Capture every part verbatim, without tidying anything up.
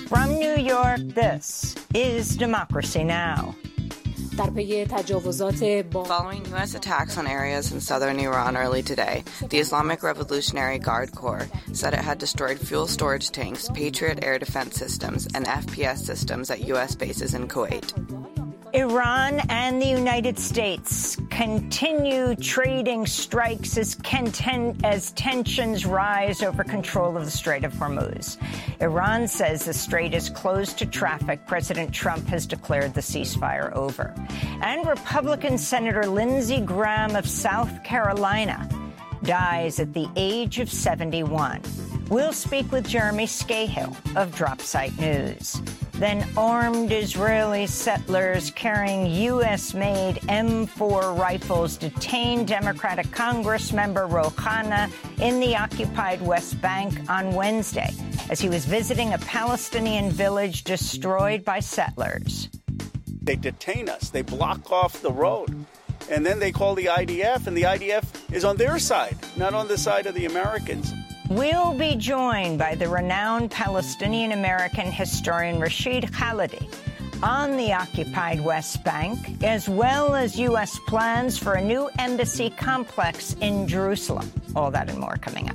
From New York, this is Democracy Now! Following U S attacks on areas in southern Iran early today, the Islamic Revolutionary Guard Corps said it had destroyed fuel storage tanks, Patriot air defense systems, and F P S systems at U S bases in Kuwait. Iran and the United States continue trading strikes as, conten- as tensions rise over control of the Strait of Hormuz. Iran says the strait is closed to traffic. President Trump has declared the ceasefire over. And Republican Senator Lindsey Graham of South Carolina dies at the age of seventy-one. We'll speak with Jeremy Scahill of Dropsite News. Then armed Israeli settlers carrying U S-made M four rifles detained Democratic Congressmember Rouhani in the occupied West Bank on Wednesday as he was visiting a Palestinian village destroyed by settlers. They detain us. They block off the road. And then they call the I D F, and the I D F is on their side, not on the side of the Americans. We'll be joined by the renowned Palestinian-American historian Rashid Khalidi on the occupied West Bank, as well as U S plans for a new embassy complex in Jerusalem. All that and more coming up.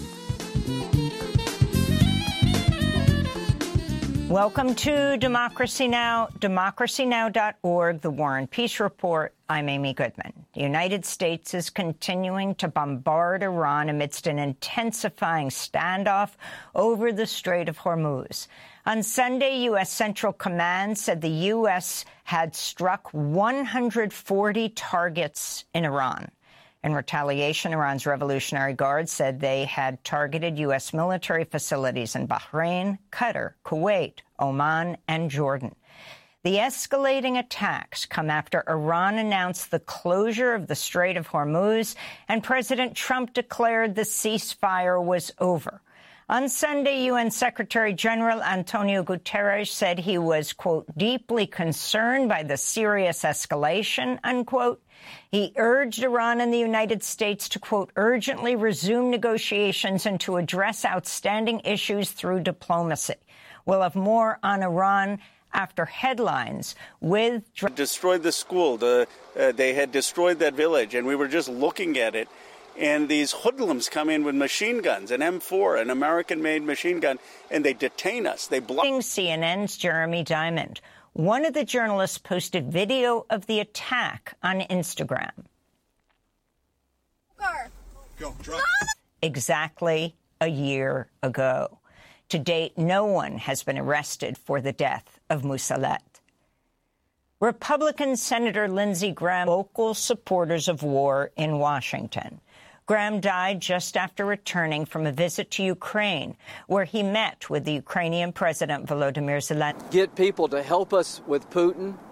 Welcome to Democracy Now!, democracy now dot org, the War and Peace Report. I'm Amy Goodman. The United States is continuing to bombard Iran amidst an intensifying standoff over the Strait of Hormuz. On Sunday, U S. Central Command said the U S had struck one hundred forty targets in Iran. In retaliation, Iran's Revolutionary Guard said they had targeted U S military facilities in Bahrain, Qatar, Kuwait, Oman, and Jordan. The escalating attacks come after Iran announced the closure of the Strait of Hormuz, and President Trump declared the ceasefire was over. On Sunday, U N Secretary General Antonio Guterres said he was, quote, deeply concerned by the serious escalation, unquote. He urged Iran and the United States to, quote, urgently resume negotiations and to address outstanding issues through diplomacy. We'll have more on Iran after headlines with... Destroyed the school. The, uh, they had destroyed that village, and we were just looking at it. And these hoodlums come in with machine guns, an M four, an American-made machine gun, and they detain us. They block... C N N's Jeremy Diamond. One of the journalists posted video of the attack on Instagram. Go, drop. Exactly a year ago. To date, no one has been arrested for the death of Musalet. Republican Senator Lindsey Graham, vocal supporters of war in Washington. Graham died just after returning from a visit to Ukraine, where he met with the Ukrainian President Volodymyr Zelensky. Get people to help us with Putin,